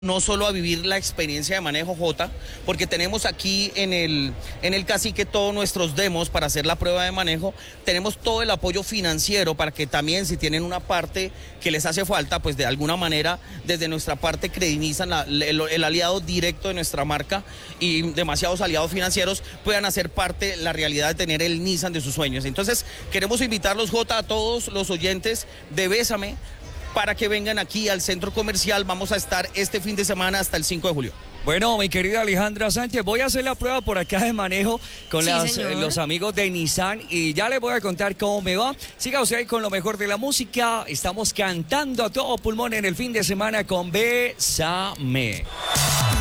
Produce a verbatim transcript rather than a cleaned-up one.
No solo a vivir la experiencia de manejo J, porque tenemos aquí en el, en el cacique todos nuestros demos para hacer la prueba de manejo, tenemos todo el apoyo financiero para que también si tienen una parte que les hace falta, pues de alguna manera desde nuestra parte credinizan la, el, el aliado directo de nuestra marca y demasiados aliados financieros puedan hacer parte la realidad de tener el Nissan de sus sueños. Entonces queremos invitarlos J a todos los oyentes de Bésame, para que vengan aquí al centro comercial. Vamos a estar este fin de semana hasta el cinco de julio. Bueno, mi querida Alejandra Sánchez, voy a hacer la prueba por acá de manejo con Sí, las, señor. los amigos de Nissan y ya les voy a contar cómo me va. Siga usted ahí con lo mejor de la música. Estamos cantando a todo pulmón en el fin de semana con Bésame.